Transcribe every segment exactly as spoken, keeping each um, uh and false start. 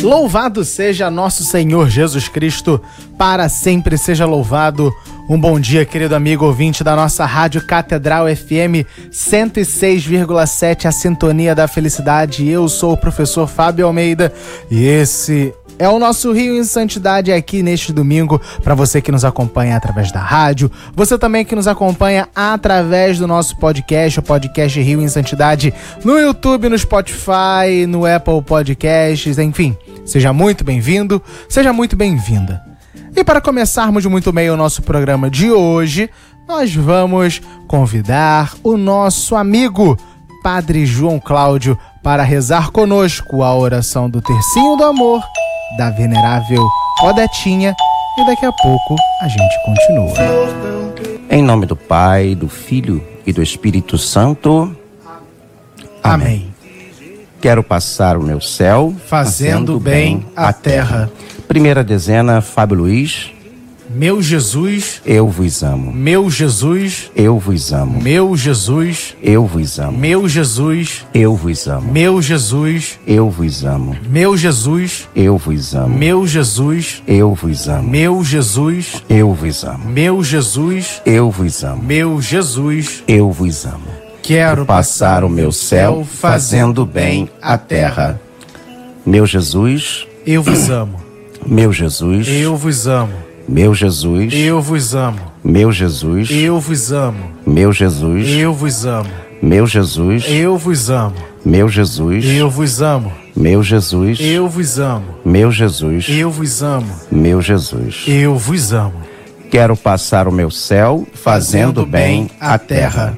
Louvado seja nosso Senhor Jesus Cristo, para sempre seja louvado. Um bom dia, querido amigo ouvinte da nossa Rádio Catedral F M cento e seis vírgula sete, a sintonia da felicidade. Eu sou o professor Fábio Almeida e esse é o nosso Rio em Santidade aqui neste domingo, para você que nos acompanha através da rádio, você também que nos acompanha através do nosso podcast, o podcast Rio em Santidade, no YouTube, no Spotify, no Apple Podcasts, enfim. Seja muito bem-vindo, seja muito bem-vinda. E para começarmos muito bem o nosso programa de hoje, nós vamos convidar o nosso amigo Padre João Cláudio para rezar conosco a oração do Tercinho do Amor, da Venerável Odetinha, e daqui a pouco a gente continua. Em nome do Pai, do Filho e do Espírito Santo. Amém. Amém. Quero passar o meu céu fazendo bem a terra. Primeira dezena, Fábio Luiz. Meu Jesus, eu vos amo. Meu Jesus, eu vos amo. Meu Jesus, eu vos amo. Meu Jesus, eu vos amo. Meu Jesus, eu vos amo. Meu Jesus, eu vos amo. Meu Jesus, eu vos amo. Meu Jesus, eu vos amo. Meu Jesus, eu vos amo. Meu Jesus, eu vos amo. Quero passar o meu céu fazendo bem a terra. Meu Jesus, eu vos amo. Meu Jesus, eu vos amo. Meu Jesus, eu vos amo. Meu Jesus, eu vos amo. Meu Jesus, eu vos amo. Meu Jesus, eu vos amo. Meu Jesus, eu vos amo. Meu Jesus, eu vos amo. Meu Jesus, eu vos amo. Meu Jesus, eu vos amo. Quero passar o meu céu fazendo bem a terra.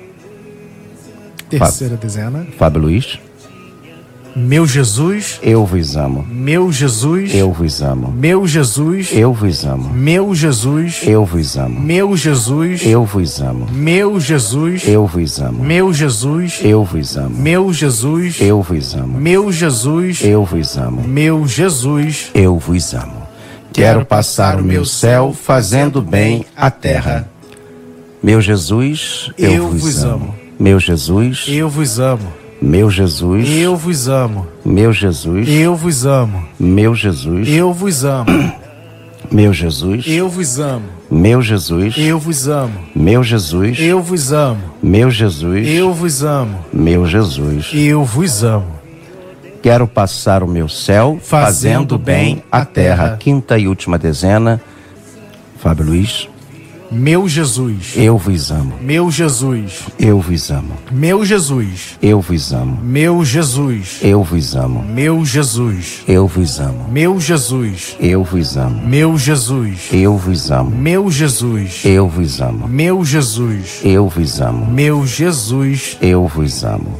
Terceira dezena. Fábio Luiz. Meu Jesus, eu vos amo. Meu Jesus, eu vos amo. Meu Jesus, eu vos amo. Meu Jesus, eu vos amo. Meu Jesus, eu vos amo. Meu Jesus, eu vos amo. Meu Jesus, eu vos amo. Meu Jesus, eu vos amo. Meu Jesus, eu vos amo. Meu Jesus, eu vos amo. Quero passar o meu céu fazendo bem a terra. Meu Jesus, eu, eu vos amo. amo. Meu Jesus, eu vos amo. Meu Jesus, eu vos amo. Meu Jesus, eu vos amo. Meu Jesus, eu vos amo. Meu Jesus, eu vos amo. Meu Jesus, eu vos amo. Meu Jesus, eu vos amo. Meu Jesus, eu vos amo. Meu Jesus, eu vos amo. Quero passar o meu céu fazendo, fazendo bem a terra. terra. Quinta e última dezena, Fábio Luiz. Meu Jesus, eu vos amo. Meu Jesus, eu vos amo. Meu Jesus, eu vos amo. Meu Jesus, eu vos amo. Meu Jesus, eu vos amo. Meu Jesus, eu vos amo. Meu Jesus, eu vos amo. Meu Jesus, eu vos amo. Meu Jesus, eu vos amo. Meu Jesus, eu vos amo.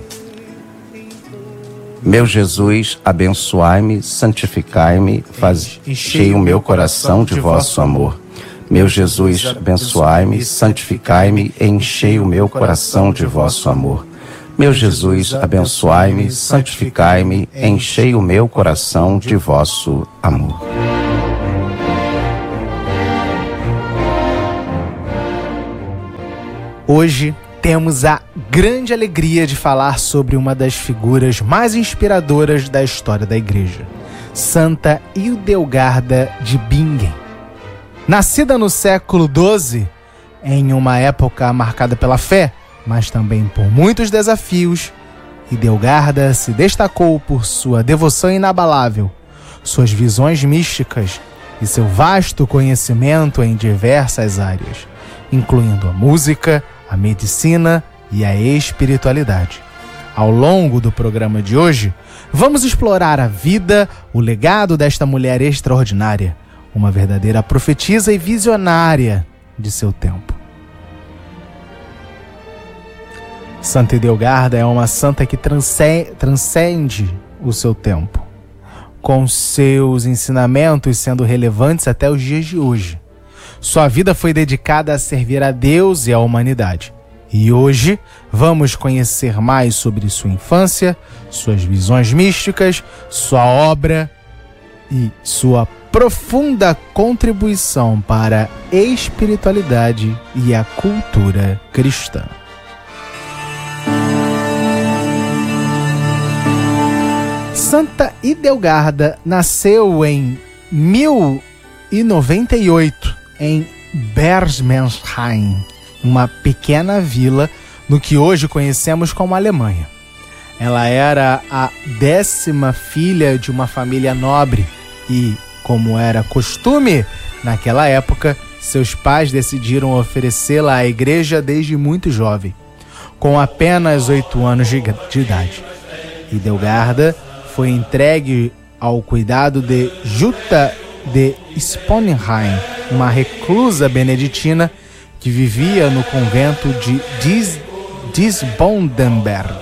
Meu Jesus, abençoai-me, santificai-me, fazei o meu coração de vosso amor. Meu Jesus, abençoai-me, santificai-me, enchei o meu coração de vosso amor. Meu Jesus, abençoai-me, santificai-me, enchei o meu coração de vosso amor. Hoje temos a grande alegria de falar sobre uma das figuras mais inspiradoras da história da Igreja, Santa Hildegarda de Bingen. Nascida no século doze, em uma época marcada pela fé, mas também por muitos desafios, Hildegarda se destacou por sua devoção inabalável, suas visões místicas e seu vasto conhecimento em diversas áreas, incluindo a música, a medicina e a espiritualidade. Ao longo do programa de hoje, vamos explorar a vida, o legado desta mulher extraordinária, uma verdadeira profetisa e visionária de seu tempo. Santa Hildegarda é uma santa que transcende, transcende o seu tempo, com seus ensinamentos sendo relevantes até os dias de hoje. Sua vida foi dedicada a servir a Deus e à humanidade. E hoje vamos conhecer mais sobre sua infância, suas visões místicas, sua obra e sua profunda contribuição para a espiritualidade e a cultura cristã. Santa Hildegarda nasceu em mil e noventa e oito em Bergmesheim, uma pequena vila no que hoje conhecemos como Alemanha. Ela era a décima filha de uma família nobre e, como era costume naquela época, seus pais decidiram oferecê-la à igreja desde muito jovem, com apenas oito anos de, de idade. Hildegarda foi entregue ao cuidado de Jutta de Sponheim, uma reclusa beneditina que vivia no convento de Dis, Disbondenberg.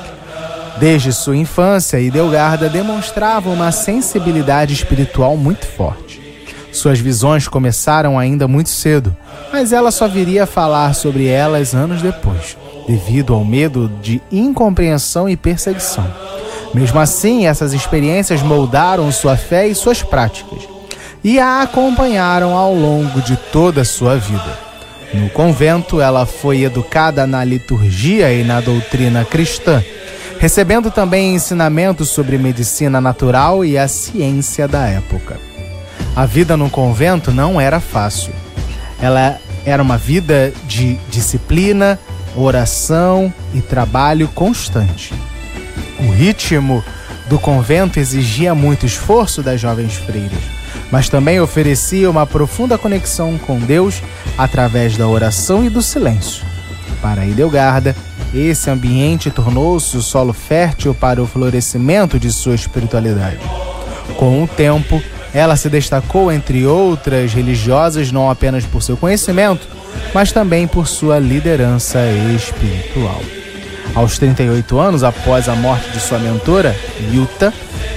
Desde sua infância, Hildegarda demonstrava uma sensibilidade espiritual muito forte. Suas visões começaram ainda muito cedo, mas ela só viria a falar sobre elas anos depois, devido ao medo de incompreensão e perseguição. Mesmo assim, essas experiências moldaram sua fé e suas práticas, e a acompanharam ao longo de toda a sua vida. No convento, ela foi educada na liturgia e na doutrina cristã, recebendo também ensinamentos sobre medicina natural e a ciência da época. A vida no convento não era fácil. Ela era uma vida de disciplina, oração e trabalho constante. O ritmo do convento exigia muito esforço das jovens freiras, mas também oferecia uma profunda conexão com Deus através da oração e do silêncio. Para Hildegarda, esse ambiente tornou-se o solo fértil para o florescimento de sua espiritualidade. Com o tempo, ela se destacou entre outras religiosas não apenas por seu conhecimento, mas também por sua liderança espiritual. Aos trinta e oito anos, após a morte de sua mentora, Jutta,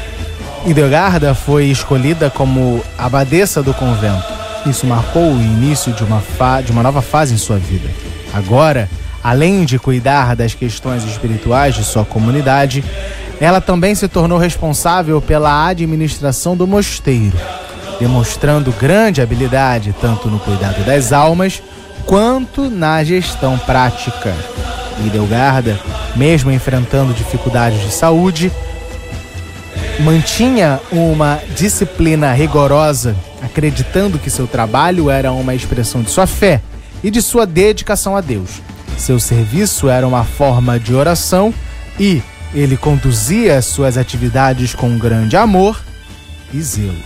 Hildegarda foi escolhida como abadesa do convento. Isso marcou o início de uma, fa- de uma nova fase em sua vida. Agora, além de cuidar das questões espirituais de sua comunidade, ela também se tornou responsável pela administração do mosteiro, demonstrando grande habilidade tanto no cuidado das almas quanto na gestão prática. Hildegarda, mesmo enfrentando dificuldades de saúde, mantinha uma disciplina rigorosa, acreditando que seu trabalho era uma expressão de sua fé e de sua dedicação a Deus. Seu serviço era uma forma de oração e ele conduzia suas atividades com grande amor e zelo.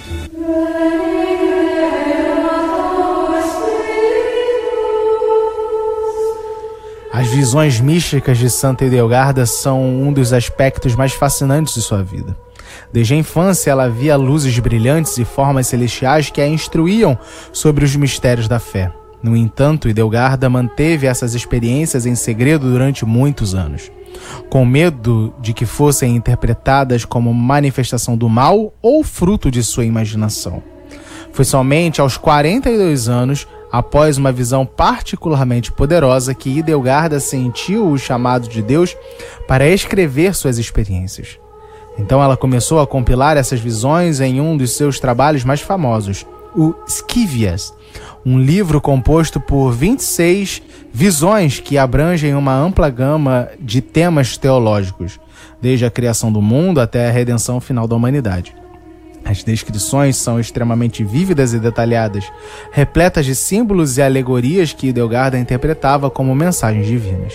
As visões místicas de Santa Hildegarda são um dos aspectos mais fascinantes de sua vida. Desde a infância, ela via luzes brilhantes e formas celestiais que a instruíam sobre os mistérios da fé. No entanto, Hildegarda manteve essas experiências em segredo durante muitos anos, com medo de que fossem interpretadas como manifestação do mal ou fruto de sua imaginação. Foi somente aos quarenta e dois anos, após uma visão particularmente poderosa, que Hildegarda sentiu o chamado de Deus para escrever suas experiências. Então ela começou a compilar essas visões em um dos seus trabalhos mais famosos, o Scivias, um livro composto por vinte e seis visões que abrangem uma ampla gama de temas teológicos, desde a criação do mundo até a redenção final da humanidade. As descrições são extremamente vívidas e detalhadas, repletas de símbolos e alegorias que Hildegarda interpretava como mensagens divinas.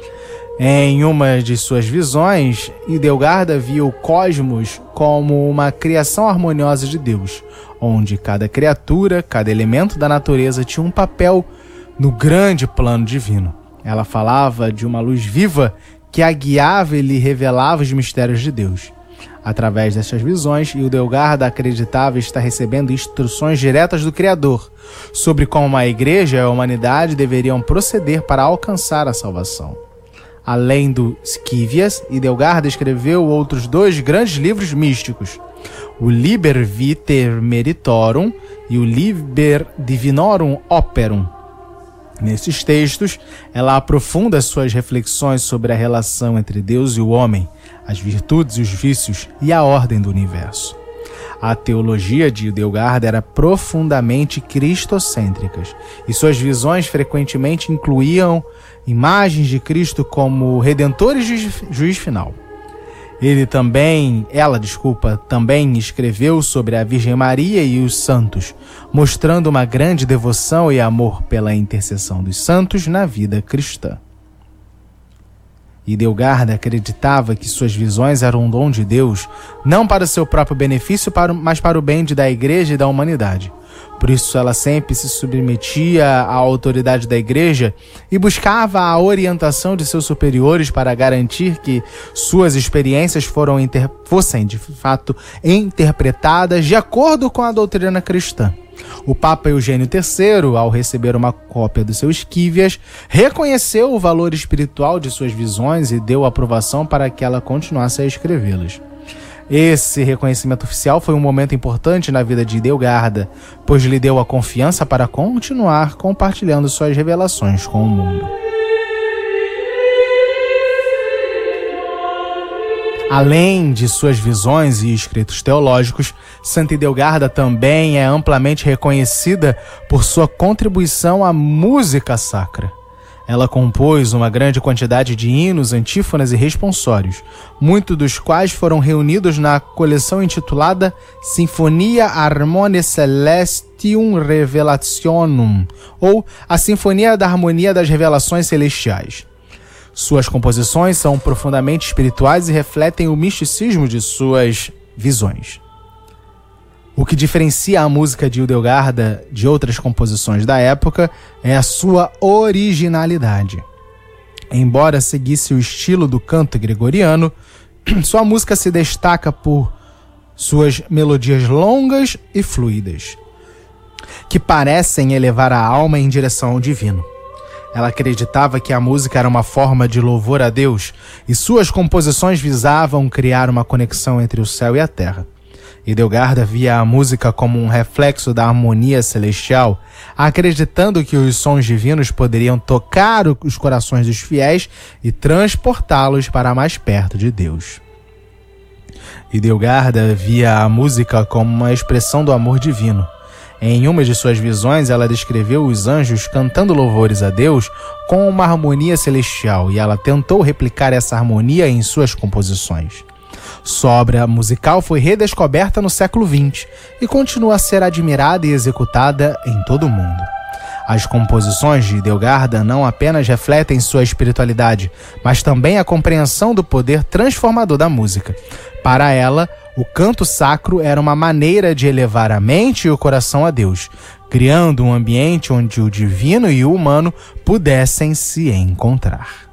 Em uma de suas visões, Hildegarda viu o cosmos como uma criação harmoniosa de Deus, onde cada criatura, cada elemento da natureza tinha um papel no grande plano divino. Ela falava de uma luz viva que a guiava e lhe revelava os mistérios de Deus. Através dessas visões, Hildegarda acreditava estar recebendo instruções diretas do Criador sobre como a Igreja e a humanidade deveriam proceder para alcançar a salvação. Além do Scivias, Hildegarda escreveu outros dois grandes livros místicos, o Liber Vitae Meritorum e o Liber Divinorum Operum. Nesses textos, ela aprofunda suas reflexões sobre a relação entre Deus e o homem, as virtudes e os vícios e a ordem do universo. A teologia de Hildegarda era profundamente cristocêntrica e suas visões frequentemente incluíam imagens de Cristo como redentor e juiz, juiz final. Ele também, ela, desculpa, também escreveu sobre a Virgem Maria e os santos, mostrando uma grande devoção e amor pela intercessão dos santos na vida cristã. Hildegard acreditava que suas visões eram um dom de Deus, não para o seu próprio benefício, mas para o bem da Igreja e da humanidade. Por isso ela sempre se submetia à autoridade da Igreja e buscava a orientação de seus superiores para garantir que suas experiências foram inter... fossem, de fato, interpretadas de acordo com a doutrina cristã. O Papa Eugênio terceiro, ao receber uma cópia do seu Esquivias, reconheceu o valor espiritual de suas visões e deu aprovação para que ela continuasse a escrevê-las. Esse reconhecimento oficial foi um momento importante na vida de Hildegard, pois lhe deu a confiança para continuar compartilhando suas revelações com o mundo. Além de suas visões e escritos teológicos, Santa Hildegard também é amplamente reconhecida por sua contribuição à música sacra. Ela compôs uma grande quantidade de hinos, antífonas e responsórios, muitos dos quais foram reunidos na coleção intitulada Sinfonia Harmonie Celestium Revelationum, ou a Sinfonia da Harmonia das Revelações Celestiais. Suas composições são profundamente espirituais e refletem o misticismo de suas visões. O que diferencia a música de Hildegard de outras composições da época é a sua originalidade. Embora seguisse o estilo do canto gregoriano, sua música se destaca por suas melodias longas e fluidas, que parecem elevar a alma em direção ao divino. Ela acreditava que a música era uma forma de louvor a Deus e suas composições visavam criar uma conexão entre o céu e a terra. Hildegard via a música como um reflexo da harmonia celestial, acreditando que os sons divinos poderiam tocar os corações dos fiéis e transportá-los para mais perto de Deus. Hildegard via a música como uma expressão do amor divino. Em uma de suas visões, ela descreveu os anjos cantando louvores a Deus com uma harmonia celestial, e ela tentou replicar essa harmonia em suas composições. Sua obra musical foi redescoberta no século vinte e continua a ser admirada e executada em todo o mundo. As composições de Hildegard não apenas refletem sua espiritualidade, mas também a compreensão do poder transformador da música. Para ela, o canto sacro era uma maneira de elevar a mente e o coração a Deus, criando um ambiente onde o divino e o humano pudessem se encontrar.